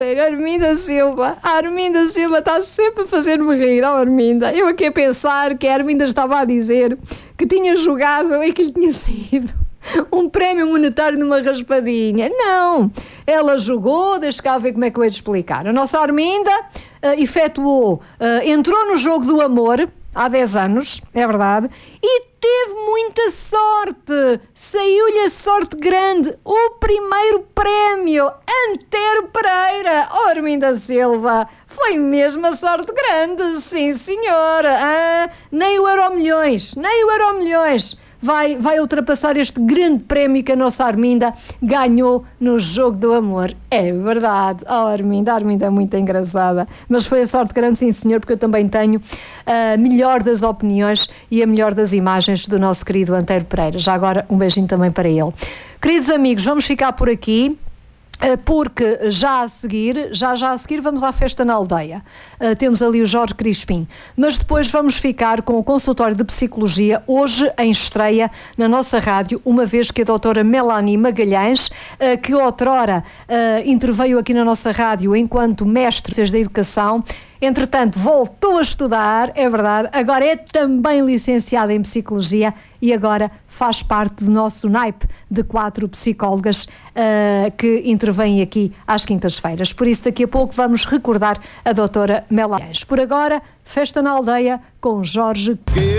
Arminda Silva. A Arminda Silva está sempre a fazer-me rir, Arminda. Eu aqui a pensar que a Arminda estava a dizer que tinha jogado e que lhe tinha saído um prémio monetário numa raspadinha. Não, ela jogou, deixa cá ver como é que eu hei de explicar. A nossa Arminda entrou no jogo do amor há 10 anos, é verdade, e teve muita sorte. Saiu-lhe a sorte grande, o primeiro prémio, Antero Pereira. Arminda Silva, foi mesmo a sorte grande, sim senhora. Nem o Euromilhões vai ultrapassar este grande prémio que a nossa Arminda ganhou no jogo do amor. É verdade. A Arminda é muito engraçada. Mas foi a sorte grande, sim senhor, porque eu também tenho a melhor das opiniões e a melhor das imagens do nosso querido Antero Pereira. Já agora um beijinho também para ele. Queridos amigos, vamos ficar por aqui, porque já a seguir vamos à festa na aldeia. Temos ali o Jorge Crispim, mas depois vamos ficar com o consultório de psicologia, hoje em estreia na nossa rádio, uma vez que a doutora Melanie Magalhães, que outrora interveio aqui na nossa rádio enquanto mestre da educação, entretanto voltou a estudar, é verdade, agora é também licenciada em Psicologia e agora faz parte do nosso naipe de 4 psicólogas que intervêm aqui às quintas-feiras. Por isso daqui a pouco vamos recordar a doutora Melanie. Por agora, festa na aldeia com Jorge.